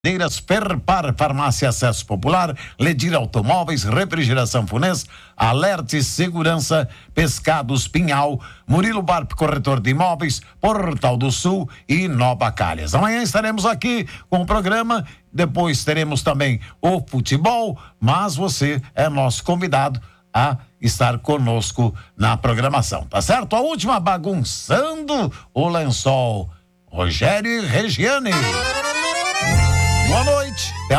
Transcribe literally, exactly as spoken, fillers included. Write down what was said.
Madeiras, Perpar, Farmácia Acesso Popular, Ledir Automóveis, Refrigeração Funés, Alerte Segurança, Pescados Pinhal, Murilo Barp, Corretor de Imóveis, Portal do Sul e Nova Calhas. Amanhã estaremos aqui com o programa, depois teremos também o futebol, mas você é nosso convidado a estar conosco na programação, tá certo? A última bagunçando o lençol, Rogério e Regiane. Boa noite. Até